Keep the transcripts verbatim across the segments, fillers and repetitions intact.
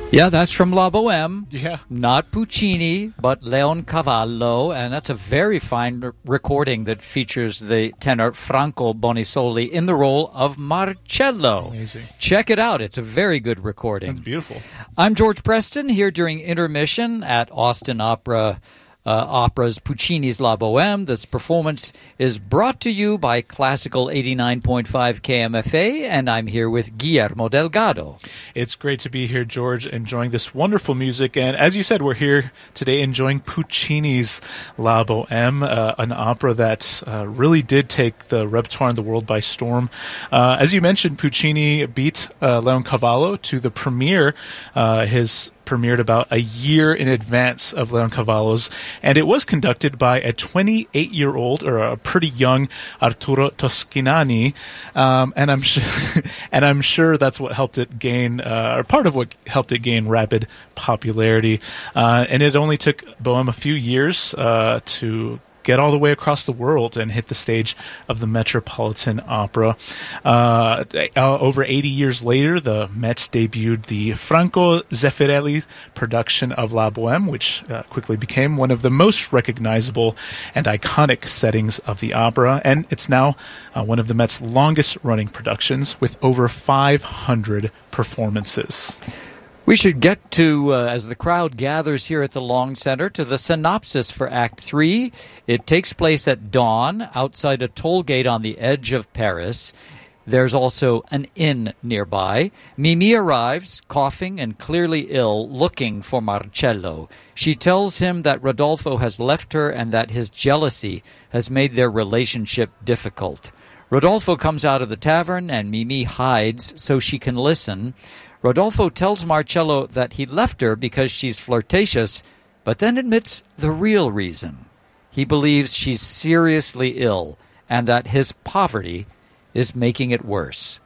Yeah, that's from La Boheme. Yeah. Not Puccini, but Leoncavallo, and that's a very fine r- recording that features the tenor Franco Bonisoli in the role of Marcello. Amazing. Check it out. It's a very good recording. That's beautiful. I'm George Preston, here during intermission at Austin Opera Uh, Opera's Puccini's La Boheme. This performance is brought to you by Classical eighty-nine point five K M F A, and I'm here with Guillermo Delgado. It's great to be here, George, enjoying this wonderful music. And as you said, we're here today enjoying Puccini's La Boheme, uh, an opera that uh, really did take the repertoire in the world by storm. Uh, as you mentioned, Puccini beat uh, Leoncavallo to the premiere. Uh, his premiered about a year in advance of Leoncavallo's, and it was conducted by a twenty-eight-year-old, or a pretty young, Arturo Toscanini, um, and I'm sure, and I'm sure that's what helped it gain, uh, or part of what helped it gain rapid popularity. Uh, and it only took Bohème a few years uh, to get all the way across the world and hit the stage of the Metropolitan Opera. Uh, uh, over eighty years later, the Mets debuted the Franco Zeffirelli production of La Bohème, which uh, quickly became one of the most recognizable and iconic settings of the opera, and it's now uh, one of the Mets' longest-running productions with over five hundred performances. We should get to, uh, as the crowd gathers here at the Long Center, to the synopsis for Act three. It takes place at dawn outside a toll gate on the edge of Paris. There's also an inn nearby. Mimi arrives, coughing and clearly ill, looking for Marcello. She tells him that Rodolfo has left her and that his jealousy has made their relationship difficult. Rodolfo comes out of the tavern and Mimi hides so she can listen. Rodolfo tells Marcello that he left her because she's flirtatious, but then admits the real reason. He believes she's seriously ill and that his poverty is making it worse.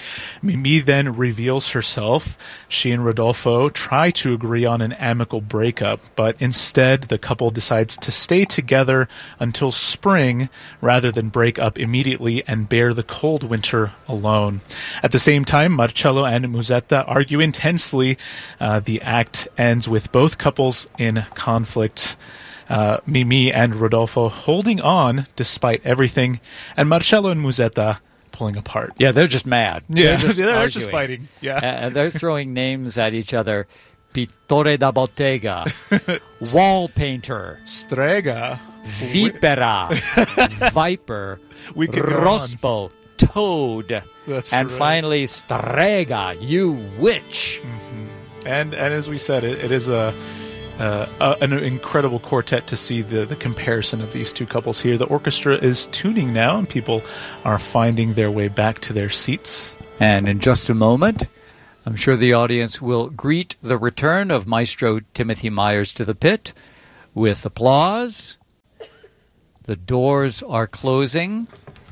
Mimi then reveals herself. She and Rodolfo try to agree on an amicable breakup, but instead the couple decides to stay together until spring rather than break up immediately and bear the cold winter alone. At the same time, Marcello and Musetta argue intensely. Uh, the act ends with both couples in conflict. Uh, Mimi and Rodolfo holding on despite everything, and Marcello and Musetta pulling apart. Yeah, they're just mad. Yeah, they're just, they're just fighting. Yeah, uh, they're throwing names at each other. Pittore da bottega, wall painter, strega, vipera, viper, we could rospo, toad, That's and right. finally strega, you witch. Mm-hmm. And and as we said, it, it is a. Uh, uh, an incredible quartet to see the, the comparison of these two couples here. The orchestra is tuning now, and people are finding their way back to their seats. And in just a moment, I'm sure the audience will greet the return of Maestro Timothy Myers to the pit with applause. The doors are closing.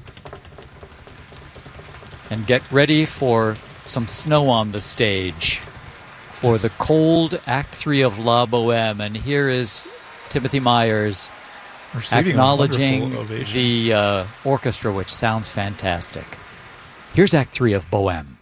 And get ready for some snow on the stage for the cold Act three of La Bohème. And here is Timothy Myers Receiving acknowledging the uh, orchestra, which sounds fantastic. Here's Act three of Bohème.